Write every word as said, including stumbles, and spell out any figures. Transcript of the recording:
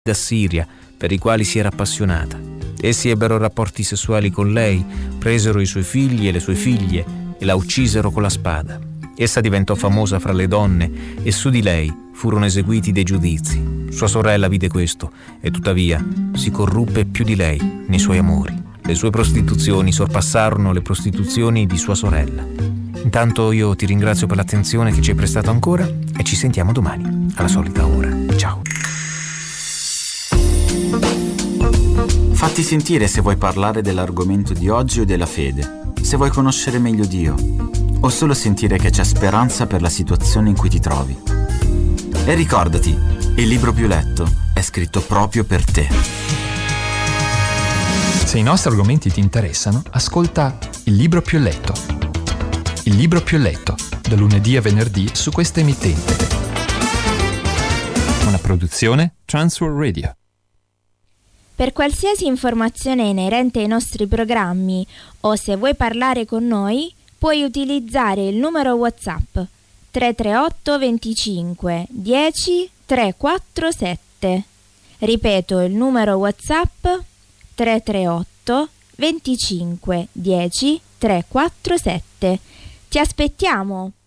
da Siria, per i quali si era appassionata. Essi ebbero rapporti sessuali con lei, presero i suoi figli e le sue figlie e la uccisero con la spada. Essa diventò famosa fra le donne e su di lei furono eseguiti dei giudizi. Sua sorella vide questo e tuttavia si corruppe più di lei nei suoi amori. Le sue prostituzioni sorpassarono le prostituzioni di sua sorella. Intanto io ti ringrazio per l'attenzione che ci hai prestato ancora e ci sentiamo domani alla solita ora. Ciao. Fatti sentire se vuoi parlare dell'argomento di oggi o della fede, se vuoi conoscere meglio Dio, o solo sentire che c'è speranza per la situazione in cui ti trovi. E ricordati, il libro più letto è scritto proprio per te. Se i nostri argomenti ti interessano, ascolta Il libro più letto. Il libro più letto, da lunedì a venerdì su questa emittente. Una produzione Transworld Radio. Per qualsiasi informazione inerente ai nostri programmi o se vuoi parlare con noi, puoi utilizzare il numero WhatsApp tre tre otto venticinque dieci trequarantasette. Ripeto il numero WhatsApp tre tre otto venticinque dieci trequarantasette. Ti aspettiamo!